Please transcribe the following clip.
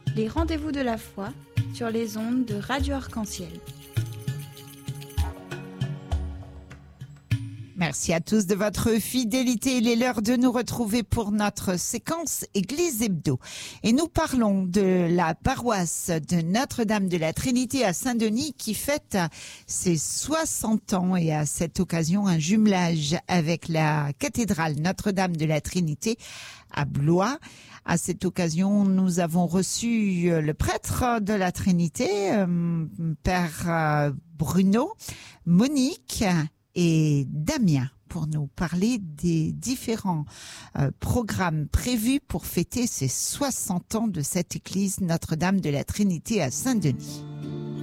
les rendez-vous de la foi sur les ondes de Radio Arc-en-Ciel. Merci à tous de votre fidélité. Il est l'heure de nous retrouver pour notre séquence Église Hebdo. Et nous parlons de la paroisse de Notre-Dame de la Trinité à Saint-Denis qui fête ses 60 ans et à cette occasion un jumelage avec la cathédrale Notre-Dame de la Trinité à Blois. À cette occasion, nous avons reçu le prêtre de la Trinité, Père Bruno, Monique et Damien pour nous parler des différents programmes prévus pour fêter ces 60 ans de cette église Notre-Dame de la Trinité à Saint-Denis.